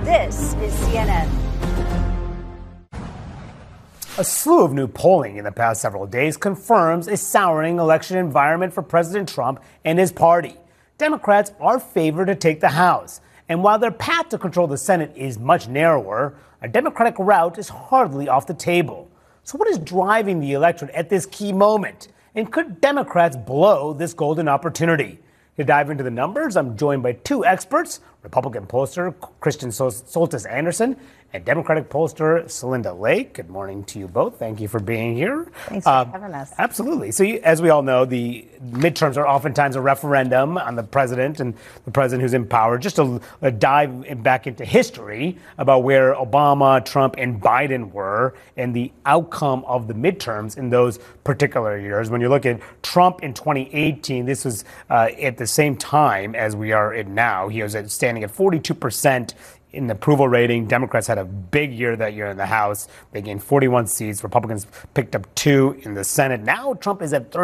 This is CNN. A slew of new polling in the past several days confirms a souring election environment for President Trump and his party. Democrats are favored to take the House. And while their path to control the Senate is much narrower, a Democratic route is hardly off the table. So what is driving the electorate at this key moment? And could Democrats blow this golden opportunity? To dive into the numbers, I'm joined by two experts, Republican pollster Kristen Soltis Anderson and Democratic pollster Celinda Lake. Good morning to you both. Thank you for being here. Thanks for having us. Absolutely. So as we all know, the midterms are oftentimes a referendum on the president and the president who's in power. Just a dive back into history about where Obama, Trump, and Biden were and the outcome of the midterms in those particular years. When you look at Trump in 2018, this was at the same time as we are in now. He was standing at 42% in the approval rating. Democrats had a big year that year in the House. They gained 41 seats. Republicans picked up 2 in the Senate. Now Trump is at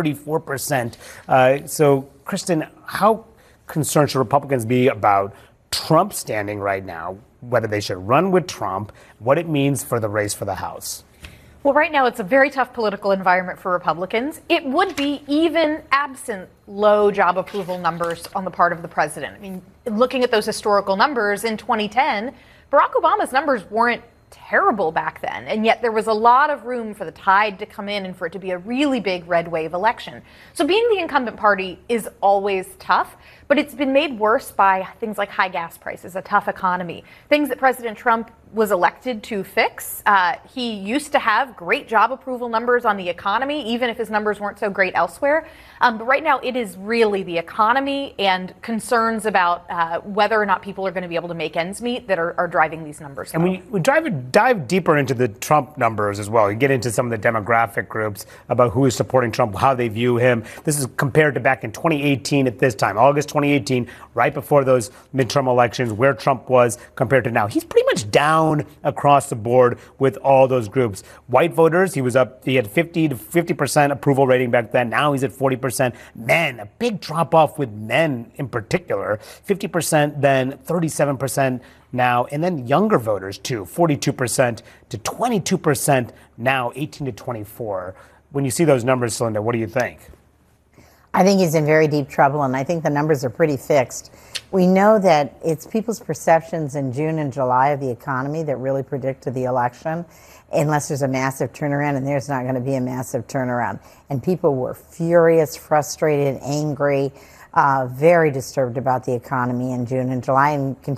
34%. So, Kristen, how concerned should Republicans be about Trump standing right now, whether they should run with Trump, what it means for the race for the House? Well, right now it's a very tough political environment for Republicans. It would be even absent low job approval numbers on the part of the president. I mean, looking at those historical numbers in 2010, Barack Obama's numbers weren't terrible back then, and yet there was a lot of room for the tide to come in and for it to be a really big red wave election. So being the incumbent party is always tough, but it's been made worse by things like high gas prices, a tough economy, things that President Trump was elected to fix. He used to have great job approval numbers on the economy, even if his numbers weren't so great elsewhere. But right now it is really the economy and concerns about whether or not people are going to be able to make ends meet that are driving these numbers. And we dive deeper into the Trump numbers as well. You get into some of the demographic groups about who is supporting Trump, how they view him. This is compared to back in 2018 at this time, August 2018, right before those midterm elections, where Trump was compared to now. He's pretty much down across the board with all those groups. White voters, he had 50% approval rating back then. Now he's at 40%. Men, a big drop off with men in particular, 50%, then 37% now. And then younger voters too, 42% to 22% now, 18 to 24. When you see those numbers, Celinda, what do you think? I think he's in very deep trouble, and I think the numbers are pretty fixed. We know that it's people's perceptions in June and July of the economy that really predict the election, unless there's a massive turnaround, and there's not going to be a massive turnaround. And people were furious, frustrated, angry, very disturbed about the economy in June and July, and